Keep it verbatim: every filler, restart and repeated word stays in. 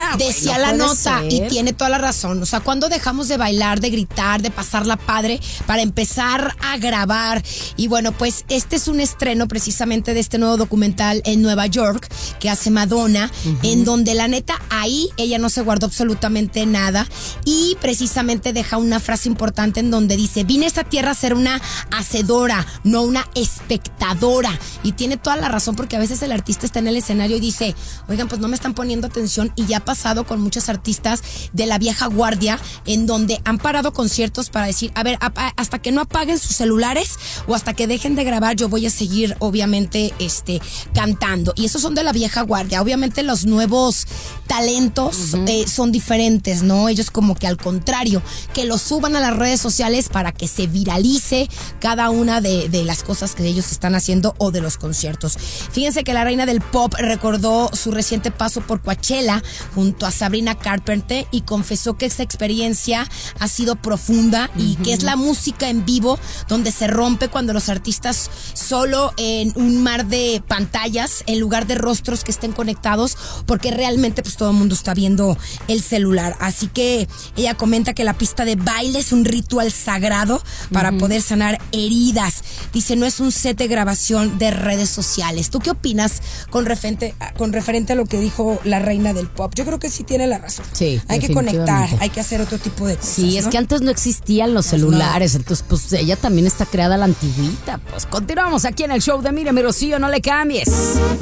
Decía güey, no la puede nota ser. y tiene toda la razón. O sea, cuando dejamos de bailar, de gritar, de pasarla padre para empezar a grabar. Y bueno, pues este es un estreno precisamente de este nuevo documental en Nueva York que hace Madonna, uh-huh. en donde la neta ahí ella no se guardó absolutamente nada y precisamente deja una frase importante en donde dice: vine a esta tierra a ser una hacedora, no una espectadora. Y tiene toda la razón, porque a veces el artista está en el escenario y dice: oigan, pues no me están poniendo atención. Y ya ha pasado con muchos artistas de la vieja guardia, en donde han parado conciertos para decir: a ver, a, hasta que no apaguen sus celulares o hasta que dejen de grabar, yo voy a seguir obviamente este cantando. Y esos son de la vieja guardia. Obviamente los nuevos talentos uh-huh. eh, son diferentes, ¿no? Ellos como que al contrario, que lo suban a las redes sociales para que se viralice cada una de, de las cosas que ellos están haciendo o de los conciertos. Fíjense que la reina del pop recordó su reciente paso por Coachella junto a Sabrina Carpenter y confesó que esa experiencia ha sido profunda y uh-huh. que es la música en vivo donde se rompe cuando los artistas solo en un mar de pantallas en lugar de rostros que estén conectados, porque realmente pues todo el mundo está viendo el celular. Así que ella comenta que la pista de baile es un ritual sagrado para uh-huh. poder sanar heridas. Dice: no es un set de grabación de redes sociales. ¿Tú qué opinas con referente, con referente a lo que dijo la reina del pop? Yo creo que sí tiene la razón. Sí, hay que conectar, hay que hacer otro tipo de cosas. Sí, es ¿no? que antes no existían los pues celulares, no. Entonces pues ella también está creada a la antigüita. Pues continuamos aquí en el show de Miriam y Rocío, no le cambies.